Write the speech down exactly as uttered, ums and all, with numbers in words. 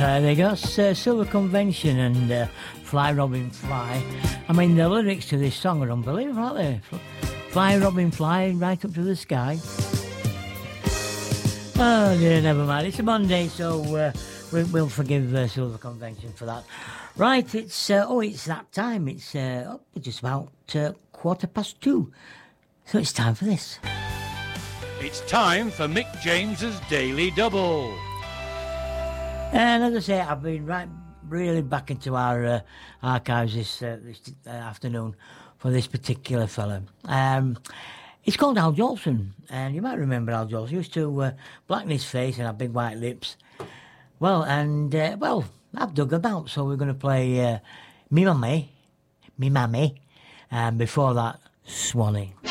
Uh, they got uh, Silver Convention and uh, Fly Robin Fly. I mean, the lyrics to this song are unbelievable, aren't they? Fly Robin Fly right up to the sky. Oh dear, never mind. It's a Monday, so uh, we, we'll forgive uh, Silver Convention for that. Right, it's uh, oh, it's that time. It's uh, oh, just about uh, quarter past two, so it's time for this. It's time for Mick James's Daily Double. And as I say, I've been right, really back into our uh, archives this uh, this uh, afternoon for this particular fella. Um, it's called Al Jolson, and you might remember Al Jolson. He used to uh, blacken his face and have big white lips. Well, and uh, well, I've dug about, so we're going to play uh, Me Mammy, Me Mammy, and before that, Swanee.